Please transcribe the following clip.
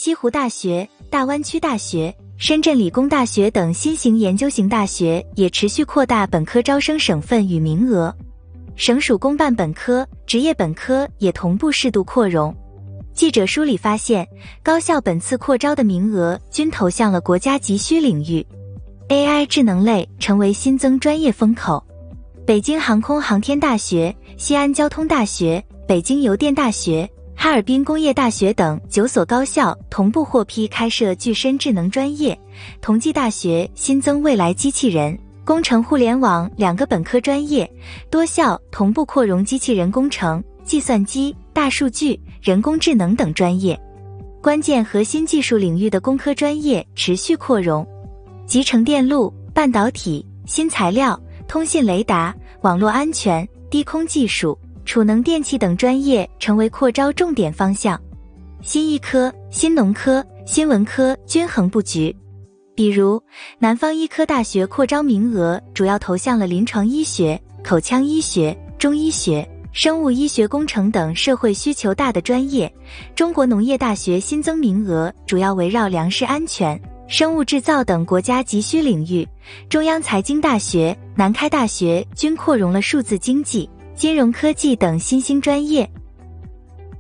西湖大学、大湾区大学、深圳理工大学等新型研究型大学也持续扩大本科招生省份与名额。省属公办本科、职业本科也同步适度扩容。记者梳理发现，高校本次扩招的名额均投向了国家急需领域。AI 智能类成为新增专业风口。北京航空航天大学、西安交通大学、北京邮电大学、哈尔滨工业大学等9所高校同步获批开设具身智能专业。同济大学新增未来机器人、工程互联网2个本科专业，多校同步扩容机器人工程、计算机、大数据、人工智能等专业。关键核心技术领域的工科专业持续扩容，集成电路、半导体、新材料、通信雷达、网络安全、低空技术、储能电气等专业成为扩招重点方向。新医科、新农科、新文科均衡布局。比如，南方医科大学扩招名额主要投向了临床医学、口腔医学、中医学、生物医学工程等社会需求大的专业。中国农业大学新增名额主要围绕粮食安全、生物制造等国家急需领域。中央财经大学、南开大学均扩容了数字经济、金融科技等新兴专业。